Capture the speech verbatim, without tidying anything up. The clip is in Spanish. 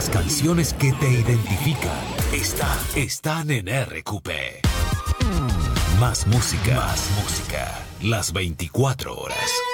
Las canciones que te identifican están, están en R Q P. Más música, más música. Las veinticuatro horas.